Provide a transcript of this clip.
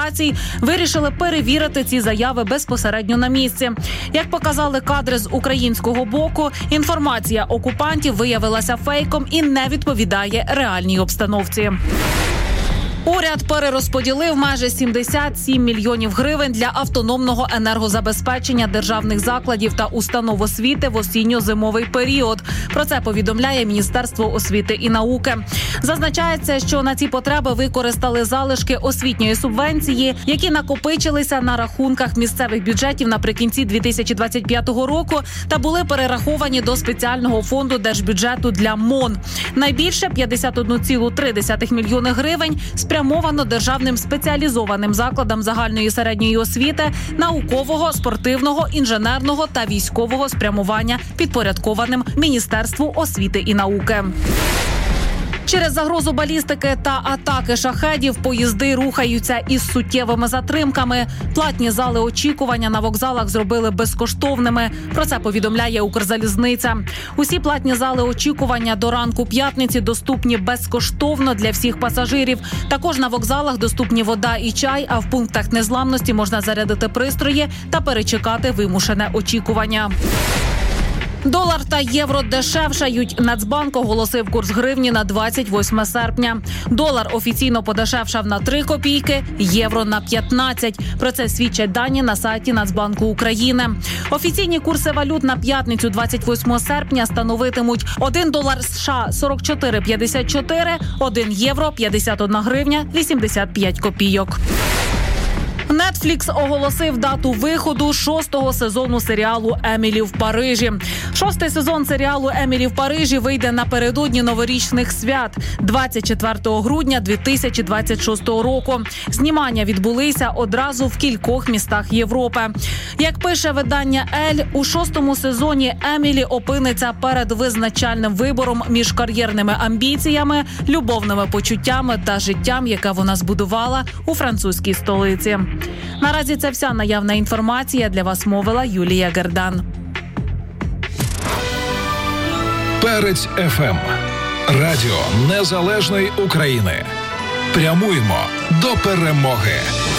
провокацій, вирішили перевірити ці заяви безпосередньо на місці. Як показали кадри з українського боку, інформація окупантів виявилася фейком і не відповідає реальній обстановці. Уряд перерозподілив майже 77 мільйонів гривень для автономного енергозабезпечення державних закладів та установ освіти в осінньо-зимовий період. Про це повідомляє Міністерство освіти і науки. Зазначається, що на ці потреби використали залишки освітньої субвенції, які накопичилися на рахунках місцевих бюджетів наприкінці 2025 року та були перераховані до спеціального фонду держбюджету для МОН. Найбільше 51,3 мільйони гривень спрямовано державним спеціалізованим закладам загальної середньої освіти, наукового, спортивного, інженерного та військового спрямування, підпорядкованим Міністерству освіти і науки. Через загрозу балістики та атаки шахедів поїзди рухаються із суттєвими затримками. Платні зали очікування на вокзалах зробили безкоштовними. Про це повідомляє Укрзалізниця. Усі платні зали очікування до ранку п'ятниці доступні безкоштовно для всіх пасажирів. Також на вокзалах доступні вода і чай, а в пунктах незламності можна зарядити пристрої та перечекати вимушене очікування. Долар та євро дешевшають. Нацбанк оголосив курс гривні на 28 серпня. Долар офіційно подешевшав на 3 копійки, євро на 15. Про це свідчать дані на сайті Нацбанку України. Офіційні курси валют на п'ятницю 28 серпня становитимуть 1 долар США – 44,54, 1 євро – 51 гривня 85 копійок. Netflix оголосив дату виходу 6-го сезону серіалу «Емілі в Парижі». 6-й сезон серіалу «Емілі в Парижі» вийде напередодні новорічних свят 24 грудня 2026 року. Знімання відбулися одразу в кількох містах Європи. Як пише видання «Ель», у 6-му сезоні Емілі опиниться перед визначальним вибором між кар'єрними амбіціями, любовними почуттями та життям, яке вона збудувала у французькій столиці. Наразі це вся наявна інформація. Для вас мовила Юлія Гердан. Перець ФМ. Радіо Незалежної України. Прямуємо до перемоги.